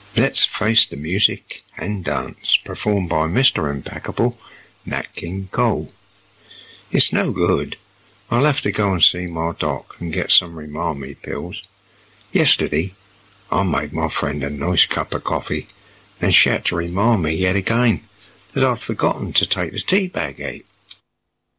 Let's face the music and dance, performed by Mr. Impeccable, Nat King Cole. It's no good. I'll have to go and see my doc and get some remind me pills. Yesterday, I made my friend a nice cup of coffee, and she had to remind me yet again that I'd forgotten to take the tea bag out.